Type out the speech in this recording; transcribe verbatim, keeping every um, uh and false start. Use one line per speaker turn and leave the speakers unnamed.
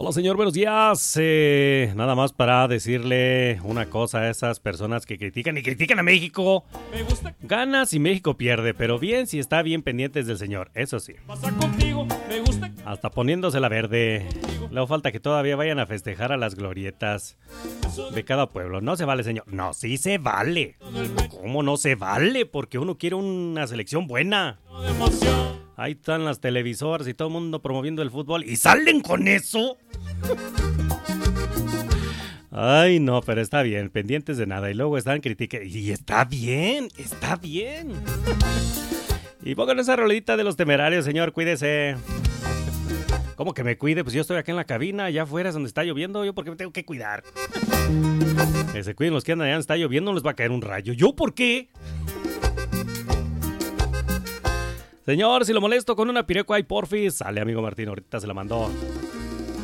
No, señor, buenos días. Eh, nada más para decirle una cosa a esas personas que critican y critican a México. Me gusta. Gana si México pierde, pero bien si está bien pendientes del señor, eso sí. Pasa contigo, me gusta. Hasta poniéndose la verde. Luego falta que todavía vayan a festejar a las glorietas de cada pueblo. No se vale, señor. No, sí se vale. ¿Cómo no se vale? Porque uno quiere una selección buena. Ahí están las televisoras y todo el mundo promoviendo el fútbol. ¿Y salen con eso? Ay, no, pero está bien. Pendientes de nada. Y luego están criticando. Y está bien, está bien. Y pongan esa rolita de Los Temerarios, señor. Cuídese. ¿Cómo que me cuide? Pues yo estoy aquí en la cabina. Allá afuera es donde está lloviendo. ¿Yo por qué me tengo que cuidar? Que se cuiden los que andan allá donde está lloviendo. No les va a caer un rayo. ¿Yo por qué? Señor, si lo molesto con una pirecua y porfis. Sale, amigo Martín, ahorita se la mandó.